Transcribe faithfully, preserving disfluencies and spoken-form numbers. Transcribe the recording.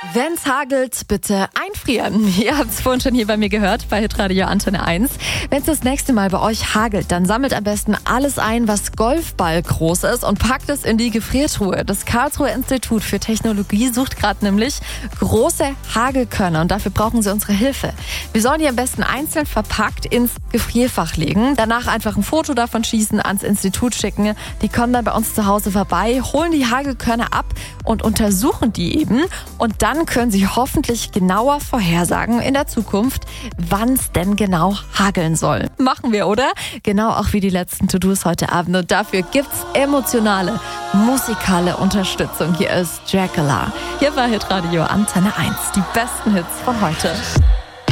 Wenn's hagelt, bitte einfrieren. Ihr habt es vorhin schon hier bei mir gehört, bei Hitradio Antenne eins. Wenn's das nächste Mal bei euch hagelt, dann sammelt am besten alles ein, was Golfball groß ist und packt es in die Gefriertruhe. Das Karlsruher Institut für Technologie sucht gerade nämlich große Hagelkörner und dafür brauchen sie unsere Hilfe. Wir sollen die am besten einzeln verpackt ins Gefrierfach legen, danach einfach ein Foto davon schießen, ans Institut schicken. Die kommen dann bei uns zu Hause vorbei, holen die Hagelkörner ab und untersuchen die eben. Und dann können sie hoffentlich genauer vorhersagen in der Zukunft, wann es denn genau hageln soll. Machen wir, oder? Genau auch wie die letzten To-Dos heute Abend. Und dafür gibt's emotionale, musikale Unterstützung. Hier ist Dracula. Hier war Hitradio Antenne eins. Die besten Hits von heute.